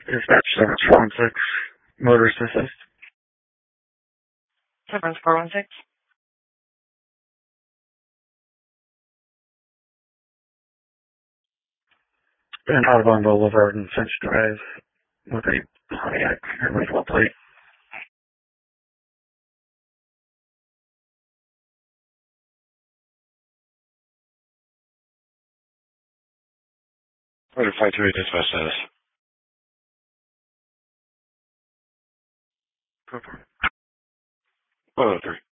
Dispatch 7416, motorist assist. 7416. And Audubon Boulevard and Finch Drive with a Pontiac original plate. Order 528 dispatch status. 103.